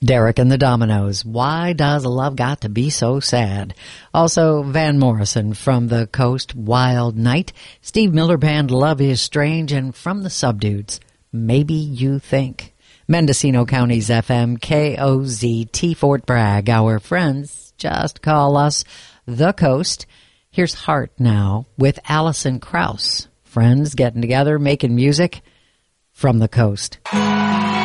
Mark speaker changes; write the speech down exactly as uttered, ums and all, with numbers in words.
Speaker 1: Derek and the Dominoes, Why Does Love Got to Be So Sad? Also, Van Morrison, From the Coast, Wild Night. Steve Miller Band, Love Is Strange. And from the Subdudes, Maybe You Think. Mendocino County's F M, K O Z T Fort Bragg. Our friends just call us The Coast. Here's Heart now with Alison Krauss. Friends getting together, making music from the coast.